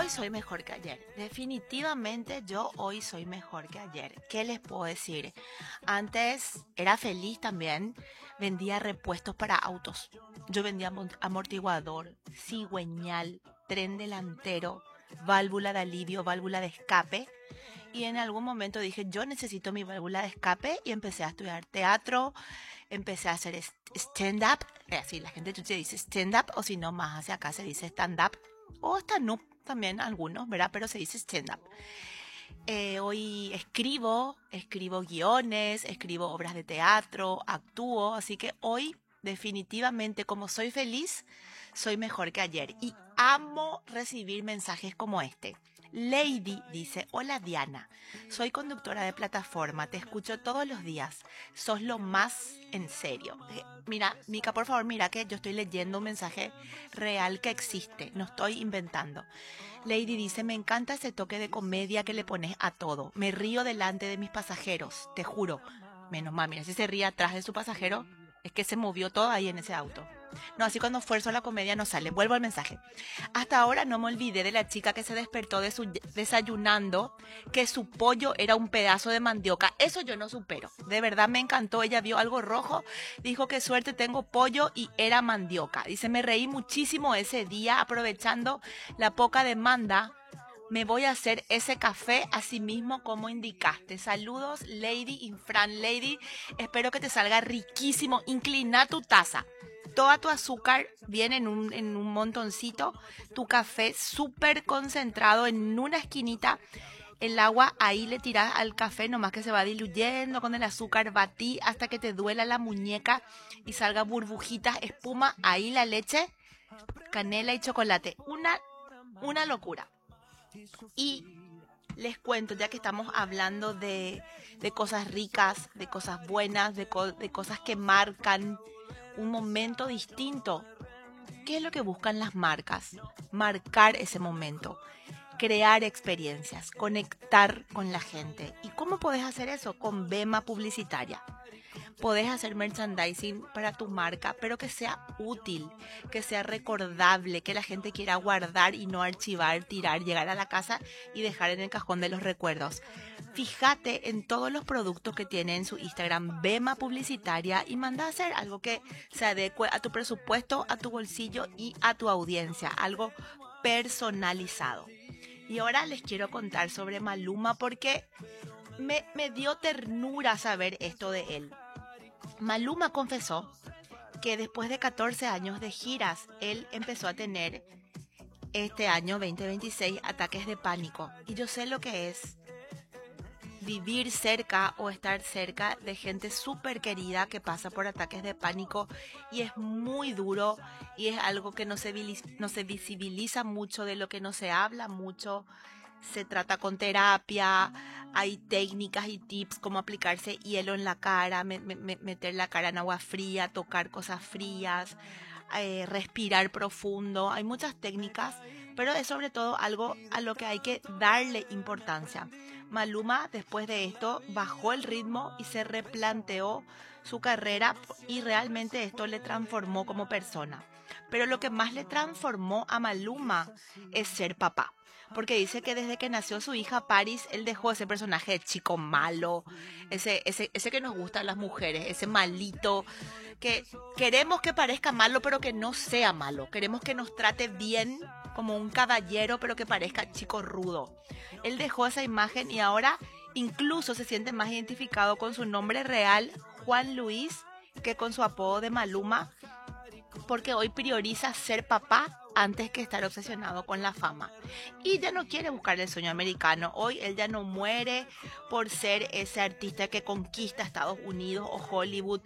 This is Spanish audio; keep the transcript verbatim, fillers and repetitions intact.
hoy soy mejor que ayer. Definitivamente yo hoy soy mejor que ayer. ¿Qué les puedo decir? Antes era feliz también. Vendía repuestos para autos. Yo vendía amor- amortiguador, cigüeñal, tren delantero, válvula de alivio, válvula de escape. Y en algún momento dije, yo necesito mi válvula de escape y empecé a estudiar teatro, empecé a hacer es- stand-up. eh, Así la gente chuche dice stand-up o si no más hacia acá se dice stand-up o stand-up también algunos, ¿verdad? Pero se dice stand-up. Eh, hoy escribo, escribo guiones, escribo obras de teatro, actúo, así que hoy definitivamente como soy feliz, soy mejor que ayer y amo recibir mensajes como este. Lady dice, hola Diana, soy conductora de plataforma, te escucho todos los días, sos lo más en serio. Eh, Mira, Mica, por favor, mira que yo estoy leyendo un mensaje real que existe, no estoy inventando. Lady dice, me encanta ese toque de comedia que le pones a todo. Me río delante de mis pasajeros, te juro. Menos mal, mira, si se ríe atrás de su pasajero, es que se movió todo ahí en ese auto. No, así cuando esfuerzo la comedia no sale. Vuelvo al mensaje. Hasta ahora no me olvidé de la chica que se despertó de su desayunando, que su pollo era un pedazo de mandioca. Eso yo no supero. De verdad me encantó. Ella vio algo rojo, dijo que suerte tengo pollo y era mandioca. Dice, me reí muchísimo ese día aprovechando la poca demanda. Me voy a hacer ese café así mismo como indicaste. Saludos, Lady Infran. Lady, espero que te salga riquísimo. Inclina tu taza. Toda tu azúcar viene en un, en un montoncito. Tu café súper concentrado en una esquinita. El agua ahí le tiras al café, nomás que se va diluyendo con el azúcar. Batí hasta que te duela la muñeca y salga burbujitas, espuma. Ahí la leche, canela y chocolate. Una, una locura. Y les cuento, ya que estamos hablando de, de cosas ricas, de cosas buenas, de, co- de cosas que marcan un momento distinto. ¿Qué es lo que buscan las marcas? Marcar ese momento, crear experiencias, conectar con la gente. ¿Y cómo podés hacer eso? Con Bema Publicitaria. Podés hacer merchandising para tu marca, pero que sea útil, que sea recordable, que la gente quiera guardar y no archivar, tirar, llegar a la casa y dejar en el cajón de los recuerdos. Fíjate en todos los productos que tiene en su Instagram Bema Publicitaria y manda a hacer algo que se adecue a tu presupuesto, a tu bolsillo y a tu audiencia, algo personalizado. Y ahora les quiero contar sobre Maluma porque me, me dio ternura saber esto de él. Maluma confesó que después de catorce años de giras, él empezó a tener este año veinte veintiséis ataques de pánico. Y yo sé lo que es vivir cerca o estar cerca de gente súper querida que pasa por ataques de pánico y es muy duro y es algo que no se, no se visibiliza mucho, de lo que no se habla mucho. Se trata con terapia, hay técnicas y tips como aplicarse hielo en la cara, me, me, meter la cara en agua fría, tocar cosas frías, eh, respirar profundo. Hay muchas técnicas, pero es sobre todo algo a lo que hay que darle importancia. Maluma, después de esto, bajó el ritmo y se replanteó su carrera y realmente esto le transformó como persona. Pero lo que más le transformó a Maluma es ser papá. Porque dice que desde que nació su hija Paris, él dejó ese personaje de chico malo, ese, ese, ese que nos gusta a las mujeres, ese malito, que queremos que parezca malo pero que no sea malo. Queremos que nos trate bien como un caballero pero que parezca chico rudo. Él dejó esa imagen y ahora incluso se siente más identificado con su nombre real, Juan Luis, que con su apodo de Maluma, porque hoy prioriza ser papá antes que estar obsesionado con la fama. Y ya no quiere buscar el sueño americano. Hoy él ya no muere por ser ese artista que conquista Estados Unidos o Hollywood